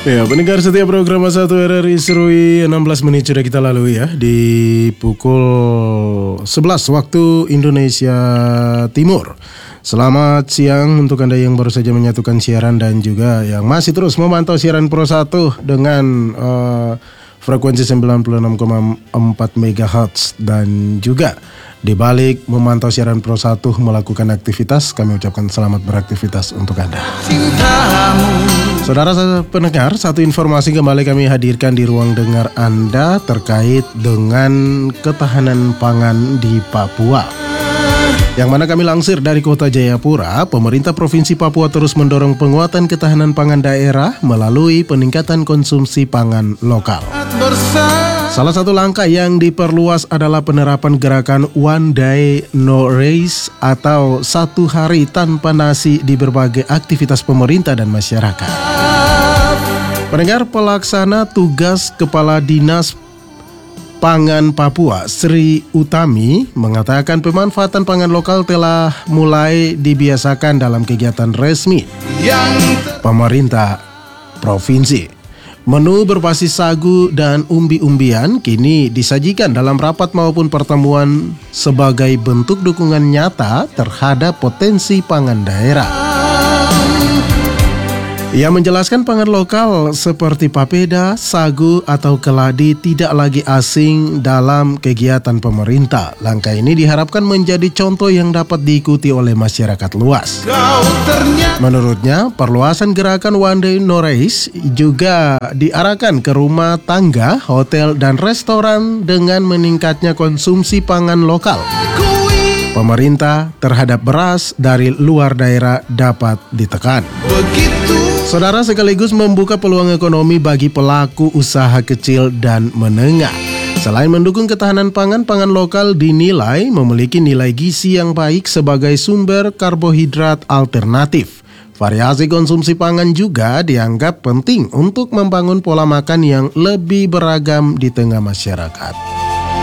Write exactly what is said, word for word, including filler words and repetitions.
Ya, pendengar setiap program satu R R I Serui, enam belas menit sudah kita lalui ya, di pukul sebelas waktu Indonesia Timur. Selamat siang untuk Anda yang baru saja menyatukan siaran dan juga yang masih terus memantau siaran Pro satu dengan uh, frekuensi sembilan puluh enam koma empat megahertz, dan juga di balik memantau siaran Pro satu melakukan aktivitas, kami ucapkan selamat beraktivitas untuk Anda. Saudara pendengar, satu informasi kembali kami hadirkan di ruang dengar Anda terkait dengan ketahanan pangan di Papua. Yang mana kami lansir dari Kota Jayapura, pemerintah Provinsi Papua terus mendorong penguatan ketahanan pangan daerah melalui peningkatan konsumsi pangan lokal. Salah satu langkah yang diperluas adalah penerapan gerakan One Day No Rice atau satu hari tanpa nasi di berbagai aktivitas pemerintah dan masyarakat. Pendengar, pelaksana tugas Kepala Dinas Pangan Papua Sri Utami mengatakan pemanfaatan pangan lokal telah mulai dibiasakan dalam kegiatan resmi pemerintah provinsi. Menu berbasis sagu dan umbi-umbian kini disajikan dalam rapat maupun pertemuan sebagai bentuk dukungan nyata terhadap potensi pangan daerah. Ia menjelaskan pangan lokal seperti papeda, sagu, atau keladi tidak lagi asing dalam kegiatan pemerintah. Langkah ini diharapkan menjadi contoh yang dapat diikuti oleh masyarakat luas. Menurutnya, perluasan gerakan One Day No Rice juga diarahkan ke rumah tangga, hotel, dan restoran dengan meningkatnya konsumsi pangan lokal. Pemerintah terhadap beras dari luar daerah dapat ditekan. Saudara, sekaligus membuka peluang ekonomi bagi pelaku usaha kecil dan menengah. Selain mendukung ketahanan pangan, pangan lokal dinilai memiliki nilai gizi yang baik sebagai sumber karbohidrat alternatif. Variasi konsumsi pangan juga dianggap penting untuk membangun pola makan yang lebih beragam di tengah masyarakat.